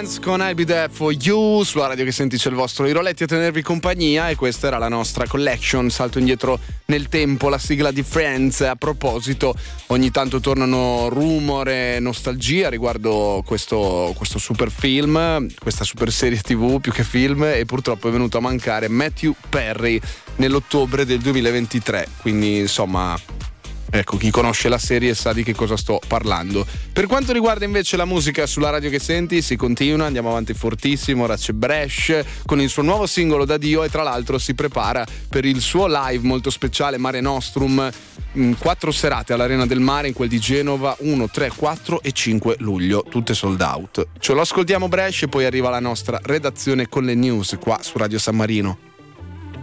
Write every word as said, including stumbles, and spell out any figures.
Friends con I'll Be There For You. Sulla radio che senti c'è il vostro Iroletti a tenervi compagnia, e questa era la nostra collection, salto indietro nel tempo, la sigla di Friends. A proposito, ogni tanto tornano rumor e nostalgia riguardo questo, questo super film, questa super serie tv più che film, e purtroppo è venuto a mancare Matthew Perry nell'ottobre del duemilaventitré, quindi insomma, ecco, chi conosce la serie sa di che cosa sto parlando. Per quanto riguarda invece la musica sulla radio che senti, si continua, andiamo avanti fortissimo. Ora c'è Bresh con il suo nuovo singolo da Dio, e tra l'altro si prepara per il suo live molto speciale Mare Nostrum, in quattro serate all'Arena del Mare, in quel di Genova, uno, tre, quattro e cinque luglio, tutte sold out. Ce lo ascoltiamo Bresh e poi arriva la nostra redazione con le news qua su Radio San Marino.